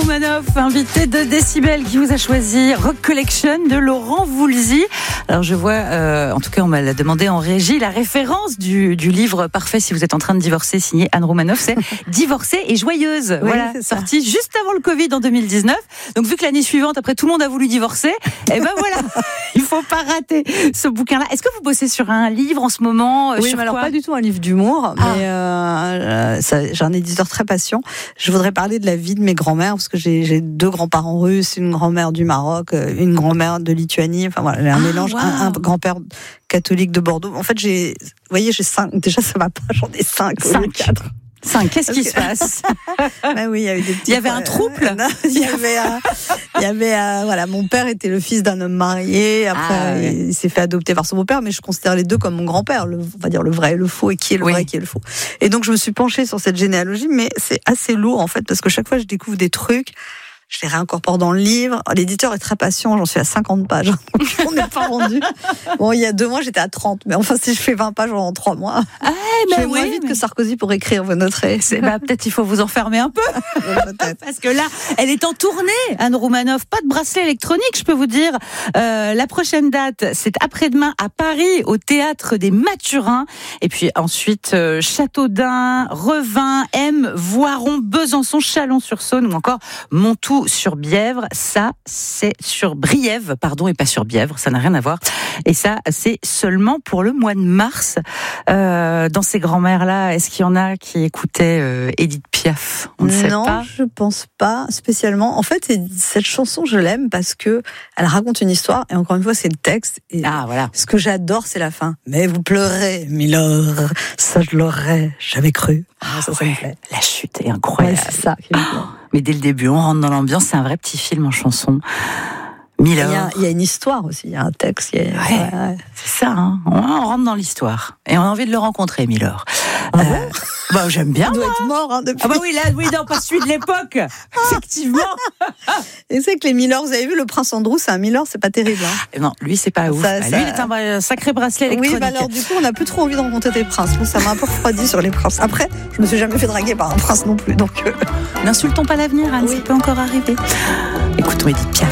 Roumanoff, invité de Décibel, qui vous a choisi Rock Collection de Laurent Voulzy. Alors je vois, en tout cas on m'a l'a demandé en régie, la référence du livre parfait si vous êtes en train de divorcer, signé Anne Roumanoff, c'est Divorcée et joyeuse. Oui, voilà, sorti juste avant le Covid en 2019. Donc vu que l'année suivante, après tout le monde a voulu divorcer, et ben voilà, il faut pas rater ce bouquin-là. Est-ce que vous bossez sur un livre en ce moment? Oui, sur mais alors quoi? pas du tout un livre d'humour, mais j'ai un éditeur très patient. Je voudrais parler de la vie de mes grands-mères, parce que j'ai deux grands-parents russes, une grand-mère du Maroc, une grand-mère de Lituanie. Enfin voilà, j'ai un mélange, wow. un grand-père catholique de Bordeaux. En fait, j'ai 5. Déjà, ça va pas. J'en ai 5. 4. 5. Qu'est-ce qui se passe? Bah oui, il y avait des petits. Il y avait un trouble. Il y avait voilà, mon père était le fils d'un homme marié. Après, il s'est fait adopter par son beau-père, mais je considère les deux comme mon grand-père. On va dire le vrai et le faux, et qui est le vrai et qui est le faux. Et donc, je me suis penchée sur cette généalogie, mais c'est assez lourd, en fait, parce que chaque fois, je découvre des trucs. Je les réincorpore dans le livre. L'éditeur est très patient, j'en suis à 50 pages. Donc on n'est pas rendu. Bon, il y a 2 mois, j'étais à 30. Mais enfin, si je fais 20 pages en 3 mois, je vais moins vite que Sarkozy pour écrire, vous noterez. Peut-être il faut vous enfermer un peu. Peut-être. Parce que là, elle est en tournée, Anne Roumanoff. Pas de bracelet électronique, je peux vous dire. La prochaine date, c'est après-demain à Paris, au Théâtre des Mathurins. Et puis ensuite, Châteaudun, Revin, M, Voiron, Besançon, Chalon-sur-Saône ou encore Montoux-sur-Bièvre. Ça, c'est sur Briève, pardon, et pas sur Bièvre. Ça n'a rien à voir. Et ça, c'est seulement pour le mois de mars. Dans ces grands-mères-là, est-ce qu'il y en a qui écoutaient Édith Piaf? On ne sait pas. Non, je pense pas spécialement. En fait, cette chanson, je l'aime parce que elle raconte une histoire. Et encore une fois, c'est le texte. Et voilà. Ce que j'adore, c'est la fin. Mais vous pleurez, Milord. Ça, je l'aurais jamais cru. Ça me plaît. La chute est incroyable. Ouais, c'est ça qui me plaît. Mais dès le début, on rentre dans l'ambiance. C'est un vrai petit film en chanson. Milord. Il y a une histoire aussi, il y a un texte. Ouais. C'est ça, hein. On rentre dans l'histoire. Et on a envie de le rencontrer, Milord. J'aime bien. Il doit être mort depuis. Non, pas celui de l'époque. Effectivement. Et c'est que les Milords, vous avez vu, le prince Andrew, c'est un Milord, c'est pas terrible. Hein. Non, lui, c'est pas ouf. Lui, il est un sacré bracelet électronique. Oui, alors du coup, on n'a plus trop envie de rencontrer des princes. Bon, ça m'a un peu refroidi sur les princes. Après, je me suis jamais fait draguer par un prince non plus. Donc, n'insultons pas l'avenir, Anne, ça peut encore arriver. Écoutons Édith Piaf.